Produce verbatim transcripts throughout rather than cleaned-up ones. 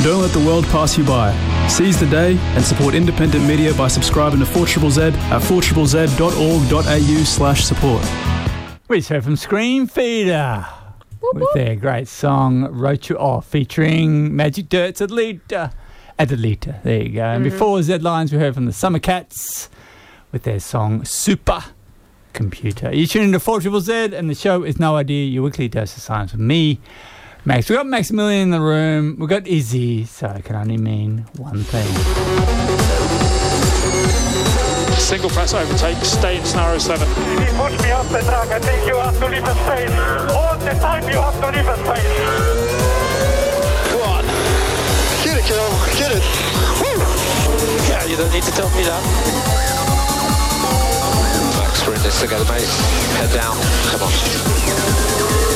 Don't let the world pass you by. Seize the day and support independent media by subscribing to four Z Z Z at four z z dot org dot a u slash support. We just heard from Screen Feeder with their great song Wrote You Off featuring Magic Dirt's Adelita. Adelita, there you go. And Mm-hmm. before Z Lines, we heard from the Summer Cats with their song Super Computer. You tune into four Z Z Z and the show is No Idea, your weekly dose of science with me, Max. We've got Maximilian in the room. We've got Izzy, so it can only mean one thing. Single press overtake, stay in scenario seven. You push me up the track, I think you have to leave a space. All the time you have to leave a space. Come on. Get it, kiddo. Get it. Woo! Yeah, you don't need to tell me that. Max, we're in this together, mate. Head down. Come on.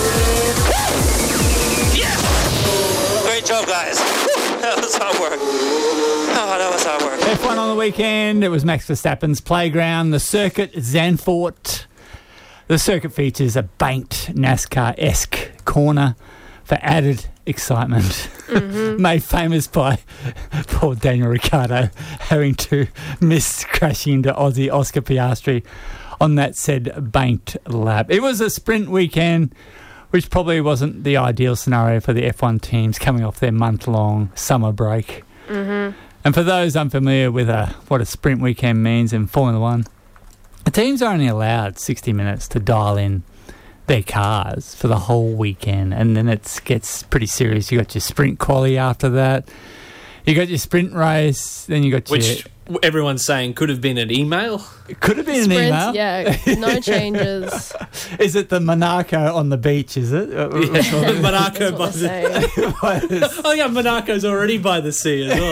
Great job, guys. That was hard work. Oh, that was hard work. F one on the weekend. It was Max Verstappen's playground, the circuit Zandvoort. The circuit features a banked NASCAR-esque corner for added excitement. Mm-hmm. Made famous by poor Daniel Ricciardo having to miss crashing into Aussie Oscar Piastri on that said banked lap. It was a sprint weekend, which probably wasn't the ideal scenario for the F one teams coming off their month-long summer break. Mm-hmm. And for those unfamiliar with a, what a sprint weekend means in Formula One, the teams are only allowed sixty minutes to dial in their cars for the whole weekend, and then it gets pretty serious. You got your sprint quali after that, you got your sprint race, then you got Which your... everyone's saying could have been an email. It could have been Sprint, an email. yeah, no changes. Is it the Monaco on the beach, is it? Yeah. Monaco by That's what they're the... oh yeah, Monaco's already by the sea as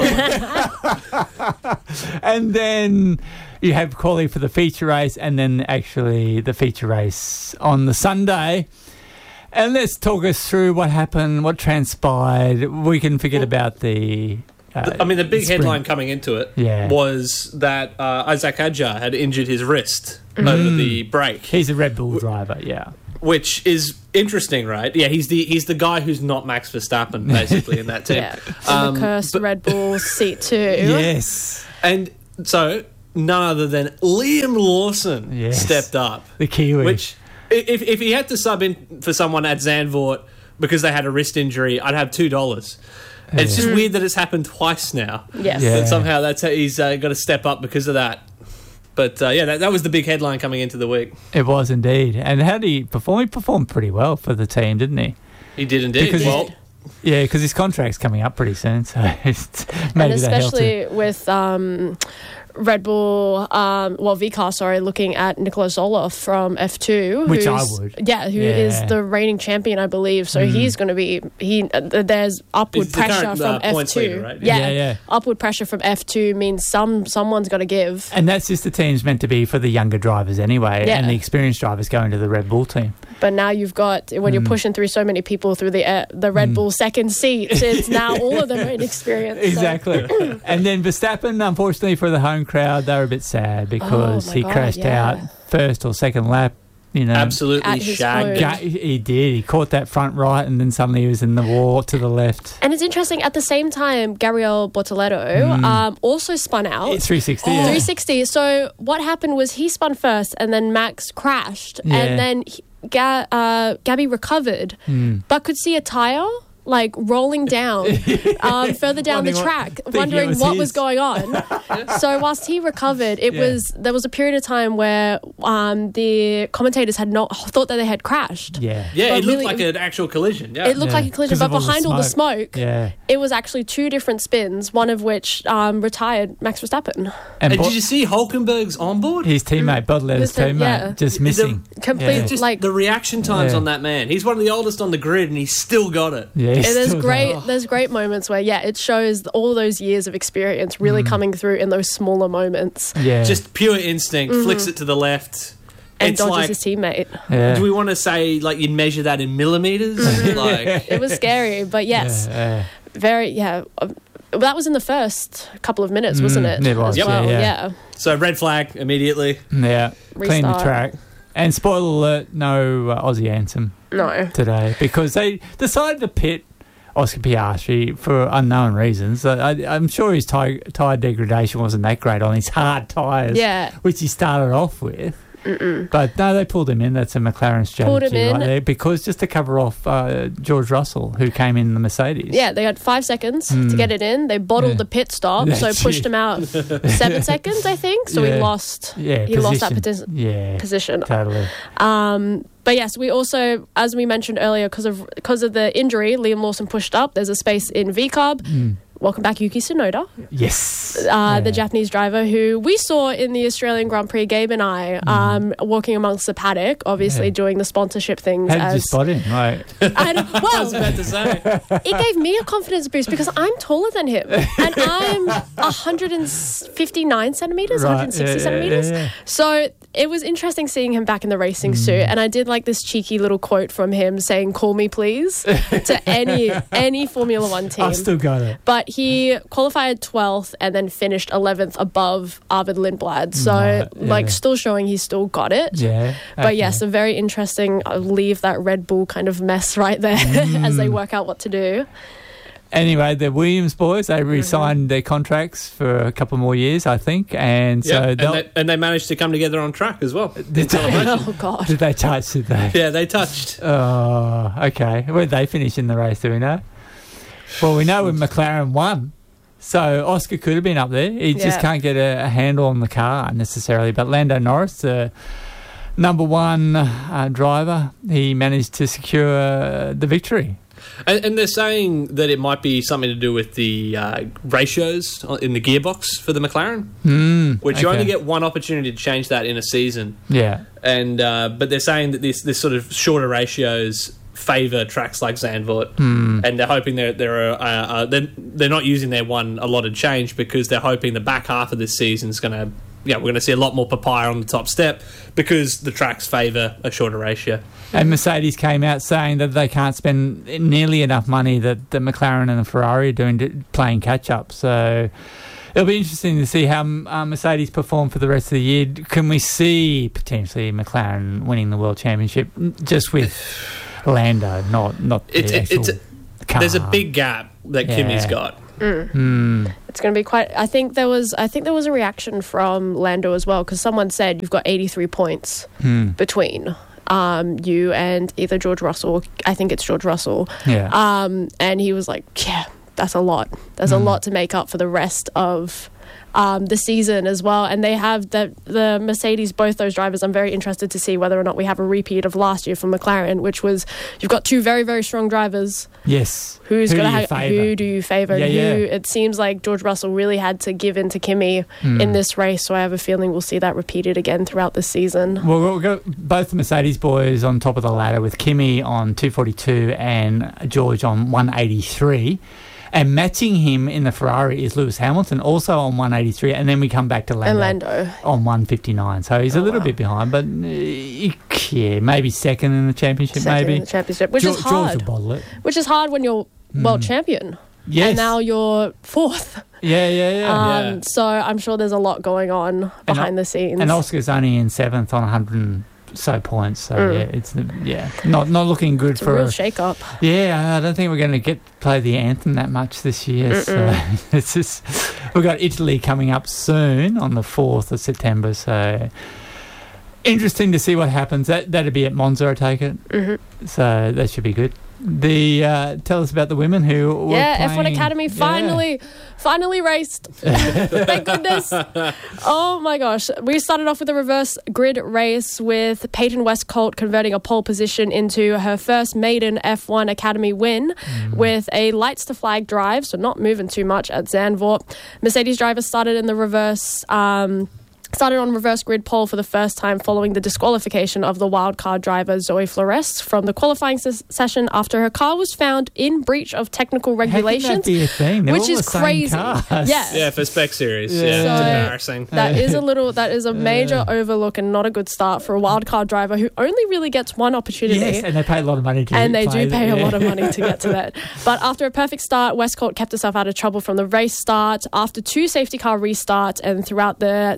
well. And then you have quali for the feature race, and then actually the feature race on the Sunday. And let's talk us through what happened, what transpired. We can forget Well, about the... Uh, I mean, the big sprint. headline coming into it Yeah. was that uh, Isaac Adjar had injured his wrist over the break, He's a Red Bull driver, yeah. which is interesting, right? Yeah, he's the he's the guy who's not Max Verstappen, basically, in that team. Yeah, Um, the cursed but- Red Bull seat too. Yes. And so, none other than Liam Lawson Yes. stepped up. The Kiwi. Which, if if he had to sub in for someone at Zandvoort because they had a wrist injury, I'd have two dollars. It's just weird that it's happened twice now. Yes. Yeah. That somehow that's how he's uh, got to step up because of that. But uh, yeah, that, that was the big headline coming into the week. It was indeed. And how did he perform? He performed pretty well for the team, didn't he? He did indeed. Because well, Yeah, because his contract's coming up pretty soon, so it's maybe and that helps him. especially with um, Red Bull, um, well, V C A R, sorry, looking at Nicholas Olaf from F two. Which I who's- would. Yeah, who is Yeah. the reigning champion, I believe. So he's going to be, he. Uh, there's upward He's the pressure current, from uh, F two. points leader, right? Yeah, Yeah, yeah. upward pressure from F two means some someone's got to give. And that's just the team's meant to be for the younger drivers anyway, Yeah. and the experienced drivers going to the Red Bull team. But now you've got, when you're pushing through so many people through the uh, the Red Bull second seat, it's now all of them are inexperienced. so- Exactly. And then Verstappen, unfortunately for the home crowd, they were a bit sad because Oh, my he God, crashed yeah. out first or second lap. You know, absolutely At his shagged. home. it. Ga- he did. He caught that front right, and then suddenly he was in the wall to the left. And it's interesting, at the same time, Gabriel Bortoletto um, also spun out. It's three sixty. yeah. three sixty. So what happened was he spun first, and then Max crashed, Yeah. and then he, Ga- uh, Gabby recovered, Hmm. but could see a tire like rolling down um, further down the Wondering what- track, thinking it wondering was what his. was going on. So whilst he recovered, it Yeah. was there was a period of time where um, the commentators had not thought that they had crashed. Yeah. Yeah, But it looked really- like an actual collision. Yeah. It looked Yeah, like a collision, 'cause but of all the behind all the smoke. smoke, Yeah. it was actually two different spins, one of which um, retired Max Verstappen. And, and Bo- did you see Hulkenberg's on board? his teammate, Bodletter's Listen, teammate, yeah. just missing. Complete, Yeah. Just like the reaction times Yeah. on that man. He's one of the oldest on the grid, and he's still got it. Yeah, he's And there's still great there. there's great moments where yeah it shows all those years of experience really coming through in those smaller moments Yeah. Just pure instinct. Flicks it to the left. and it's dodges like, his teammate. yeah. do we want to say like you'd measure that in millimeters? like, It was scary, but yes, Yeah, very yeah. uh, That was in the first couple of minutes, wasn't it? Mm, it was, as Yep. well, yeah, yeah. so red flag immediately. yeah. yeah. Clean the Restart. track. And spoiler alert, no uh, Aussie anthem No. today because they decided to pit Oscar Piastri for unknown reasons. I, I, I'm sure his tyre, tyre degradation wasn't that great on his hard tyres, Yeah. which he started off with. Mm-mm. But no, they pulled him in. That's a McLaren Pulled him strategy in. right there, because just to cover off uh, George Russell, who came in the Mercedes. Yeah, they had five seconds to get it in. They bottled Yeah. the pit stop, so That's pushed it. him out seven seconds, I think. So Yeah. he lost. Yeah, he lost that position. posi- Yeah, position. totally. Um, but yes, we also, as we mentioned earlier, because of because of the injury, Liam Lawson pushed up. There's a space in V Carb. Mm. Welcome back, Yuki Tsunoda, Yes. uh, Yeah. the Japanese driver who we saw in the Australian Grand Prix. Gabe and I um, walking amongst the paddock, obviously Yeah. doing the sponsorship things. How did you as spot him? Like, and, I was well, about to say. it gave me a confidence boost because I'm taller than him and I'm one hundred fifty-nine centimeters, Right, one hundred sixty yeah, yeah, centimeters. yeah, yeah. So it was interesting seeing him back in the racing Mm. suit, and I did like this cheeky little quote from him saying, "Call me, please," to any any Formula One team. I still got it. But he qualified twelfth and then finished eleventh above Arvid Lindblad. So, Right, yeah. like, still showing he's still got it. Yeah. But okay. yes, a very interesting, I'll leave that Red Bull kind of mess right there as Mm. they work out what to do. Anyway, the Williams boys, they re-signed their contracts for a couple more years, I think. And so Yeah, and, they'll... they, and they managed to come together on track as well. Did they, Oh, God. did they touch, did they? Yeah, they touched. Oh, okay. Where did they finish in the race, do we know? Well, we know when McLaren won. So Oscar could have been up there. He just Yeah. can't get a, a handle on the car necessarily. But Lando Norris, the number one uh, driver, he managed to secure uh, the victory. And, and they're saying that it might be something to do with the uh, ratios in the gearbox for the McLaren, Mm, which you okay. only get one opportunity to change that in a season. Yeah. And uh, but they're saying that this this sort of shorter ratios favour tracks like Zandvoort, Mm. and they're hoping they're they're, uh, uh, they're they're not using their one allotted change because they're hoping the back half of this season is going to. Yeah, we're going to see a lot more papaya on the top step because the tracks favour a shorter ratio. And Mercedes came out saying that they can't spend nearly enough money that the McLaren and the Ferrari are doing to, playing catch-up. So it'll be interesting to see how uh, Mercedes perform for the rest of the year. Can we see potentially McLaren winning the World Championship just with Lando, not, not the It's it, actual it's a, car? there's a big gap that Yeah. Kimi's got. Mm. It's going to be quite. I think there was. I think there was a reaction from Lando as well because someone said you've got eighty-three points Mm. between um, you and either George Russell. I think it's George Russell. Yeah. Um, and he was like, "Yeah, that's a lot. There's a Mm. lot to make up for the rest of." Um, the season as well, and they have the the Mercedes, both those drivers. I'm very interested to see whether or not we have a repeat of last year from McLaren, which was you've got two very very strong drivers. Yes. Who's Who going do to you ha- favour? who do you favour? Yeah, who yeah. It seems like George Russell really had to give in to Kimi Mm. in this race, so I have a feeling we'll see that repeated again throughout the season. Well, we've got both the Mercedes boys on top of the ladder with Kimi on two forty-two and George on one eighty-three. And matching him in the Ferrari is Lewis Hamilton, also on one eighty-three. And then we come back to Lando, And Lando. on one fifty-nine. So he's a Oh, little wow. bit behind, but uh, yeah, maybe second in the championship, Second maybe. in the championship, which George, is hard. George will bottle it. Which is hard when you're world champion. Yes. And now you're fourth. yeah, yeah, yeah. Um, Yeah. So I'm sure there's a lot going on behind O- the scenes. And Oscar's only in seventh on one hundred and so points. So Mm. yeah, it's the- yeah, not not looking good it's a for real a, shake-up. Yeah, I don't think we're going to get play the anthem that much this year. So it's just we've got Italy coming up soon on the fourth of September. So interesting to see what happens. That that'd be at Monza, I take it. Mm-hmm. So that should be good. The uh, tell us about the women who were Yeah, F one playing- Academy yeah. finally, finally raced. Thank goodness. Oh my gosh. We started off with a reverse grid race with Peyton Westcolt converting a pole position into her first maiden F one Academy win Mm. with a lights to flag drive, so not moving too much at Zandvoort. Mercedes driver started in the reverse. Um, Started on reverse grid pole for the first time following the disqualification of the wildcard driver Zoe Flores from the qualifying ses- session after her car was found in breach of technical How can regulations. that be a thing? They're which all is the same crazy. cars. Yeah. Yeah, for Spec Series. Yeah. Yeah, it's So- embarrassing. That is a little, that is a major overlook and not a good start for a wildcard driver who only really gets one opportunity. Yes, and they pay a lot of money to And they play do pay that, a yeah. lot of money to get to that. But after a perfect start, Westcolt kept herself out of trouble from the race start. After two safety car restarts and throughout the seventeen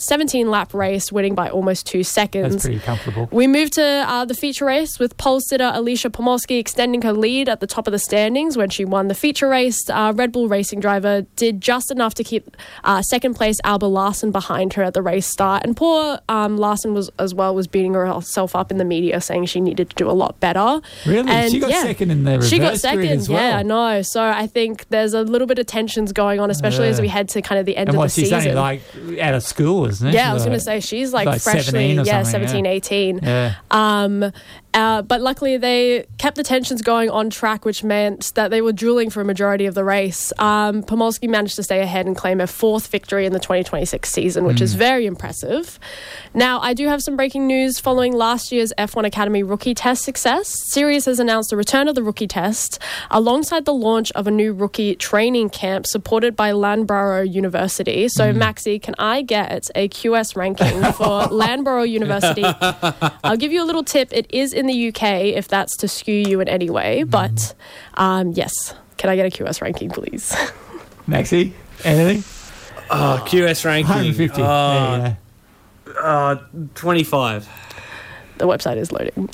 eighteen-lap race, winning by almost two seconds. That's pretty comfortable. We move to uh, the feature race with pole sitter Alicia Pomorski extending her lead at the top of the standings when she won the feature race. Uh, Red Bull Racing driver did just enough to keep uh, second place Alba Larson behind her at the race start. And poor um, Larson was as well was beating herself up in the media, saying she needed to do a lot better. Really? And, she got yeah, second in the reverse She got grid second, as well. yeah, I know. So I think there's a little bit of tensions going on, especially Yeah. as we head to kind of the end And of what, the she's season. only like out of school, isn't it? Yeah, She's I was like- going to say she's like, like freshly, seventeen or yeah, something, seventeen, yeah. eighteen. Yeah. Um, uh, but luckily they kept the tensions going on track, which meant that they were dueling for a majority of the race. Um, Pomorski managed to stay ahead and claim her fourth victory in the twenty twenty-six season, which Mm. is very impressive. Now, I do have some breaking news following last year's F one Academy rookie test success. Sirius has announced the return of the rookie test alongside the launch of a new rookie training camp supported by Loughborough University. So, Mm. Maxi, can I get a Q S ranking for Loughborough University? I'll give you a little tip. It is in the U K, if that's to skew you in any way. But, um, yes, can I get a Q S ranking, please? Maxi, anything? Oh, Q S ranking. one hundred fifty. Oh, There uh, twenty-five. The website is loading.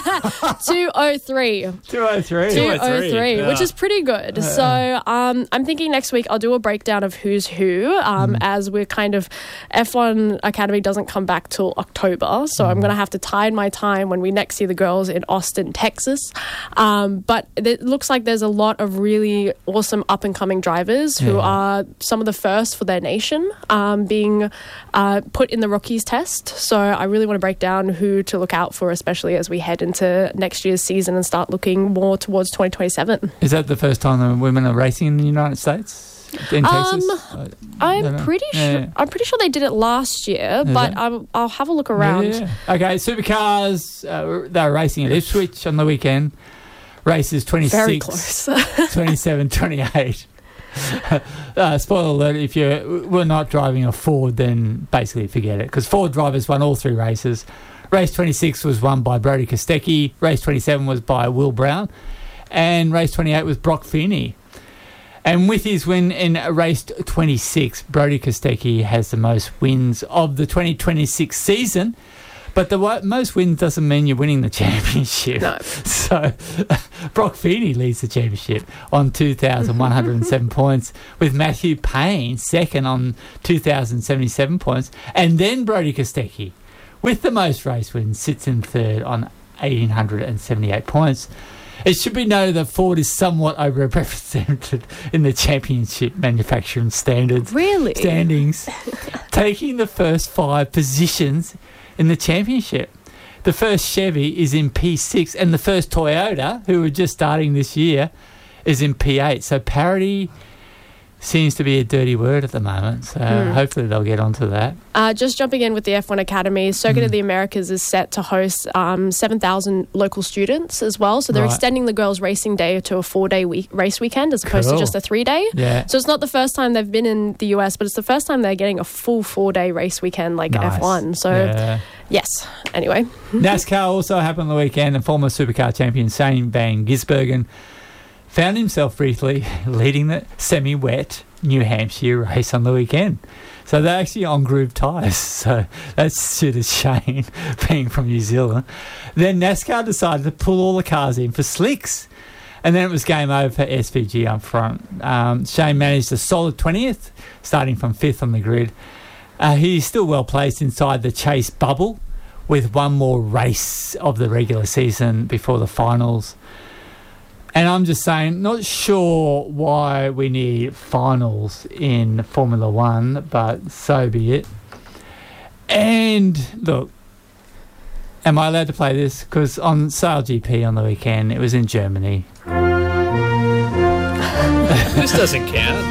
two oh three. you go. two oh three. two oh three, yeah. which is pretty good. So um, I'm thinking next week I'll do a breakdown of who's who um, as we're kind of F one Academy doesn't come back till October. So I'm going to have to tide my time when we next see the girls in Austin, Texas. Um, but it looks like there's a lot of really awesome up and coming drivers who Yeah. are some of the first for their nation um, being uh, put in the rookies test. So I really want to break down who to look out for, especially as we head into next year's season and start looking more towards twenty twenty-seven. Is that the first time the women are racing in the United States? In Um, Texas? I don't I'm know. pretty Yeah. sure. I'm pretty sure they did it last year, Is but it? I'll, I'll have a look around. Yeah. Okay, supercars, uh, they were racing at Ipswich on the weekend. Races Very twenty-six, close. twenty-seven, twenty-eight. uh, spoiler alert, if you were not driving a Ford, then basically forget it, because Ford drivers won all three races. Race twenty-six was won by Brody Kostecki, race twenty-seven was by Will Brown, and race twenty-eight was Brock Feeney. And with his win in race twenty-six, Brody Kostecki has the most wins of the twenty twenty-six season. But the wo- most wins doesn't mean you're winning the championship. No. So Brock Feeney leads the championship on two thousand one hundred seven points, with Matthew Payne second on two thousand seventy-seven points. And then Brody Kostecki, with the most race wins, sits in third on one thousand eight hundred seventy-eight points. It should be noted that Ford is somewhat overrepresented in the championship manufacturing standards Really? standings, taking the first five positions in the championship. The first Chevy is in P six, and the first Toyota, who are just starting this year, is in P eight. So parity seems to be a dirty word at the moment. So Hmm. hopefully they'll get onto that. Uh, just jumping in with the F one Academy, Circuit Mm. of the Americas is set to host um, seven thousand local students as well. So they're Right. extending the girls' racing day to a four-day week- race weekend as opposed Cool. to just a three-day. Yeah. So it's not the first time they've been in the U S, but it's the first time they're getting a full four-day race weekend like Nice. F one. So, Yeah. yes. Anyway. NASCAR also happened on the weekend, and former supercar champion Shane Van Gisbergen found himself briefly leading the semi-wet New Hampshire race on the weekend. So they're actually on groove tyres, so that suited Shane, being from New Zealand. Then NASCAR decided to pull all the cars in for slicks, and then it was game over for S V G up front. Um, Shane managed a solid twentieth, starting from fifth on the grid. Uh, he's still well placed inside the chase bubble, with one more race of the regular season before the finals. And I'm just saying, not sure why we need finals in Formula One, but so be it. And look, am I allowed to play this? Because on Sail G P on the weekend, it was in Germany. This doesn't count.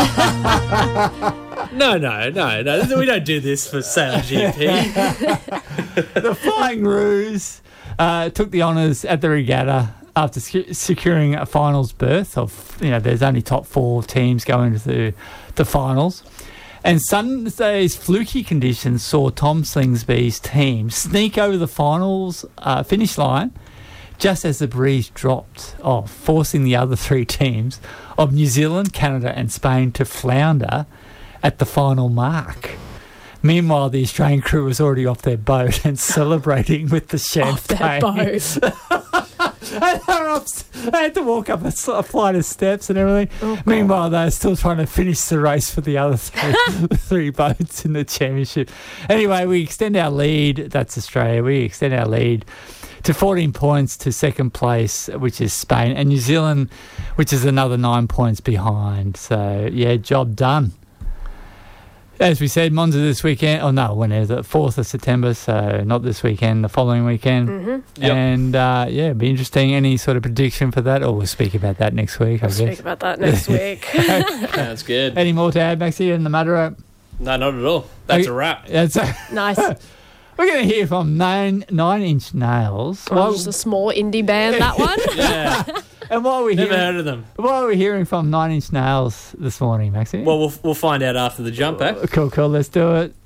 No, no, no, no. We don't do this for Sail G P. The Flying Roos uh, took the honours at the regatta after sec- securing a finals berth of, you know, there's only top four teams going to the finals. And Sunday's fluky conditions saw Tom Slingsby's team sneak over the finals uh, finish line just as the breeze dropped off, forcing the other three teams of New Zealand, Canada and Spain to flounder at the final mark. Meanwhile, the Australian crew was already off their boat and celebrating with the champagne. Off their boat. And they were up- they had to walk up a, s- a flight of steps and everything. Oh, Meanwhile, they were still trying to finish the race for the other three, three boats in the championship. Anyway, we extend our lead. That's Australia. We extend our lead to fourteen points to second place, which is Spain, and New Zealand, which is another nine points behind. So, yeah, job done. As we said, Monza this weekend. Oh, no, when is it? fourth of September, so not this weekend, the following weekend. Mm-hmm. Yep. And, uh, yeah, it'd be interesting. Any sort of prediction for that? Or we'll speak about that next week, I We'll guess. speak about that next week. That's good. Any more to add, Maxie, in the matter? No, not at all. That's Okay. a wrap. That's a, Nice. we're going to hear from Nine Nine Inch Nails. Oh, Well, just a small indie band, that one. Yeah. and what are we Never hearing? heard of them. What are we hearing from Nine Inch Nails this morning, Maxie? Well, we'll we'll find out after the jump, eh? Cool, cool. Let's do it.